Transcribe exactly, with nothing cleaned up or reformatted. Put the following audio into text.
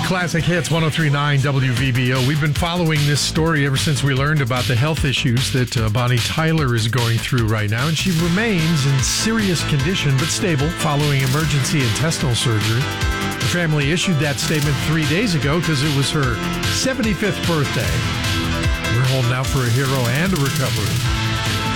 Classic Hits one oh three point nine W V B O. We've been following this story ever since we learned about the health issues that uh, Bonnie Tyler is going through right now, and she remains in serious condition but stable following emergency intestinal surgery. The family issued that statement three days ago because it was her seventy-fifth birthday. We're holding out for a hero and a recovery.